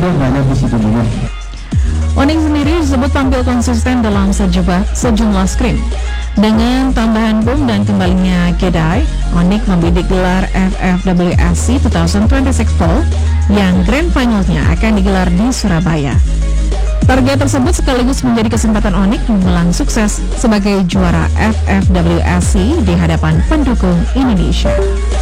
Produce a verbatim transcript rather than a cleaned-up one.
Onyx sendiri disebut tampil konsisten dalam sejumlah, sejumlah scrim. Dengan tambahan boom dan kembalinya Kedai, Onyx membidik gelar F F W S C dua ribu dua puluh enam Pole yang grand finalnya akan digelar di Surabaya. Target tersebut sekaligus menjadi kesempatan Onyx mengulang sukses sebagai juara F F W S C di hadapan pendukung Indonesia.